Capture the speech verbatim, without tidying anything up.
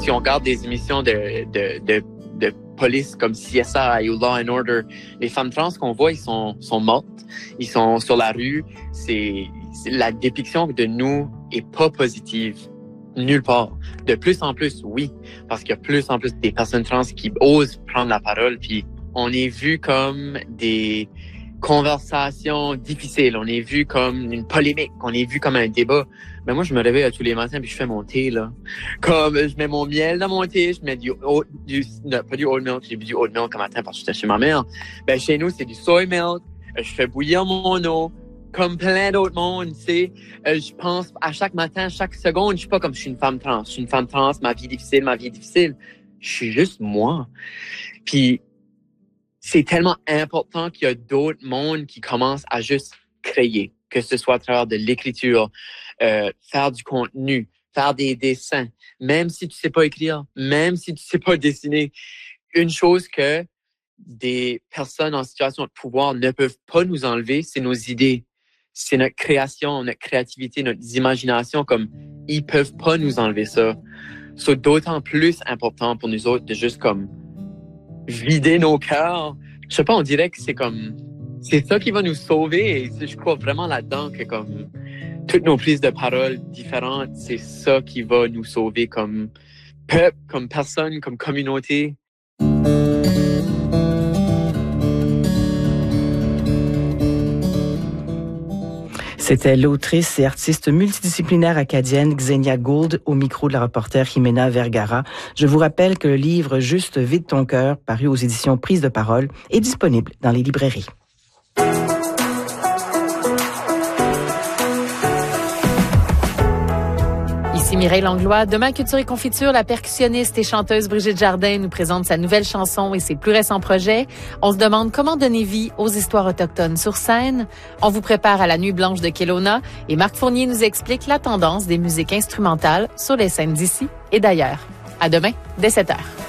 si on regarde des émissions de, de, de, de police comme C S I ou Law and Order, les femmes trans qu'on voit, ils sont, sont mortes, ils sont sur la rue. C'est, c'est la dépiction de nous est pas positive. Nulle part. De plus en plus, oui, parce qu'il y a plus en plus des personnes trans qui osent prendre la parole, puis on est vu comme des conversations difficiles, on est vu comme une polémique, on est vu comme un débat. Mais moi, je me réveille tous les matins puis je fais mon thé, là. Comme, je mets mon miel dans mon thé, je mets du, oat, du non, pas du oat milk, j'ai bu du oat milk un matin parce que j'étais chez ma mère. Ben, chez nous, c'est du soy milk, je fais bouillir mon eau, comme plein d'autres mondes, tu sais. Euh, je pense à chaque matin, chaque seconde, je suis pas comme je suis une femme trans. Je suis une femme trans, ma vie est difficile, ma vie est difficile. Je suis juste moi. Puis, c'est tellement important qu'il y a d'autres mondes qui commencent à juste créer, que ce soit à travers de l'écriture, euh, faire du contenu, faire des dessins, même si tu sais pas écrire, même si tu sais pas dessiner. Une chose que des personnes en situation de pouvoir ne peuvent pas nous enlever, c'est nos idées. C'est notre création, notre créativité, notre imagination, comme ils peuvent pas nous enlever ça. C'est d'autant plus important pour nous autres de juste comme vider nos cœurs. Je sais pas, on dirait que c'est comme c'est ça qui va nous sauver et je crois vraiment là-dedans que comme toutes nos prises de parole différentes, c'est ça qui va nous sauver comme peuple, comme personne, comme communauté. C'était l'autrice et artiste multidisciplinaire acadienne Xenia Gould au micro de la reporter Jimena Vergara. Je vous rappelle que le livre Juste vide ton cœur, paru aux éditions Prise de parole, est disponible dans les librairies. Ici Mireille Langlois. Demain, Culture et Confiture, la percussionniste et chanteuse Brigitte Jardin nous présente sa nouvelle chanson et ses plus récents projets. On se demande comment donner vie aux histoires autochtones sur scène. On vous prépare à la Nuit blanche de Kelowna et Marc Fournier nous explique la tendance des musiques instrumentales sur les scènes d'ici et d'ailleurs. À demain, dès sept heures.